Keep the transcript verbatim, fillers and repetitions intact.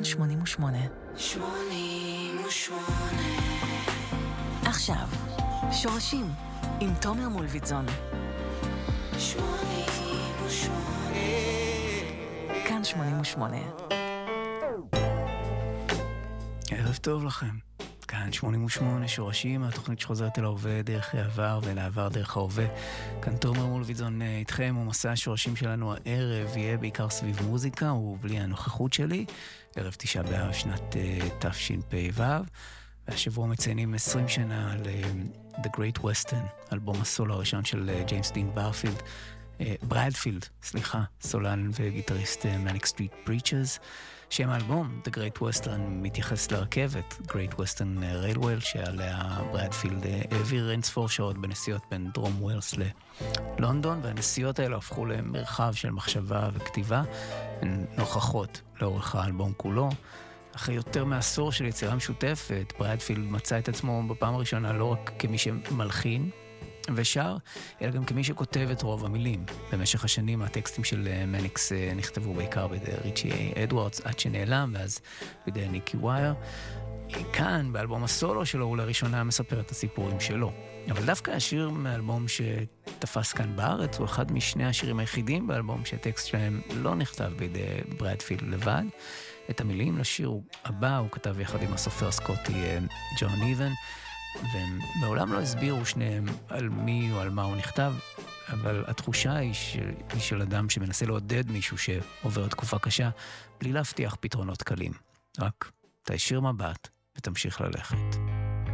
שמונים ושמונה. שמונים ושמונה. עכשיו, שורשים עם תומר מולביטזון. שמונים ושמונה. כאן שמונים ושמונה. ערב טוב לכם. כאן שמונים ושמונה שורשים, התוכנית שחוזרת אל ההווה דרך העבר ולעבר דרך ההווה. כאן תומר מולביטזון איתכם, ומסע השורשים שלנו הערב יהיה בעיקר סביב מוזיקה ובלי הנוכחות שלי. ערב תשעה באב שנת uh, תשפ"ו, והשבוע מציינים עשרים שנה על uh, The Great Western, אלבום הסולו הראשון של uh, ג'יימס דין ברפילד, uh, ברדפילד, סליחה, סולן וגיטריסט uh, Manic Street Preachers. שם האלבום, The Great Western, מתייחס לרכבת, Great Western Railway, שעליה ברדפילד העביר אינספור שעות בנסיעות בין דרום ווילס ללונדון, והנסיעות האלה הפכו למרחב של מחשבה וכתיבה, הן נוכחות לאורך האלבום כולו. אחרי יותר מעשור של יצירה משותפת, ברדפילד מצא את עצמו בפעם הראשונה לא רק כמי שמלחין ושר, אלא גם כמי שכותב את רוב המילים. במשך השנים הטקסטים של מניקס נכתבו בעיקר בידי ריצ'י אדוארדס עד שנעלם, ואז בידי ניקי ווייר. כאן, באלבום הסולו שלו, הוא לראשונה מספר את הסיפורים שלו. אבל דווקא השיר מאלבום שתפס כאן בארץ הוא אחד משני השירים היחידים באלבום שהטקסט שלהם לא נכתב בידי ברדפילד לבד. את המילים לשיר הבא הוא כתב יחד עם הסופר הסקוטי ג'ון איבן, והם מעולם לא הסבירו שניהם על מי או על מה הוא נכתב, אבל התחושה היא, ש... היא של אדם שמנסה לעודד מישהו שעובר תקופה קשה, בלי להבטיח פתרונות קלים. רק תישיר מבט ותמשיך ללכת.